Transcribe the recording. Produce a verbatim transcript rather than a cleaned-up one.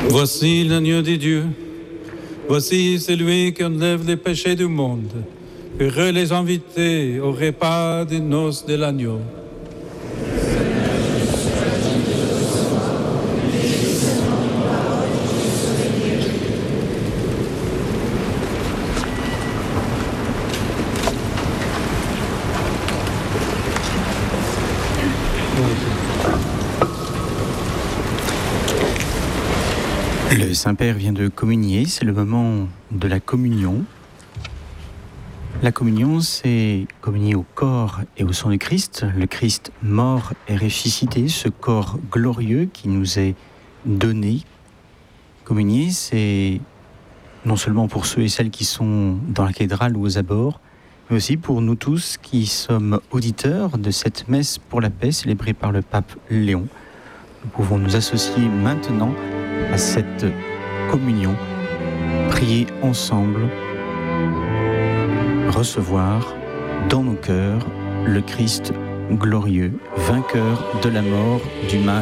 Voici l'agneau de Dieu. Voici celui qui enlève les péchés du monde. Heureux les invités au repas des noces de l'agneau. Le Saint-Père vient de communier, c'est le moment de la communion. La communion, c'est communier au corps et au sang du Christ, le Christ mort et ressuscité, ce corps glorieux qui nous est donné. Communier, c'est non seulement pour ceux et celles qui sont dans la cathédrale ou aux abords, mais aussi pour nous tous qui sommes auditeurs de cette messe pour la paix célébrée par le pape Léon. Nous pouvons nous associer maintenant à cette communion, prier ensemble, recevoir dans nos cœurs le Christ glorieux, vainqueur de la mort, du mal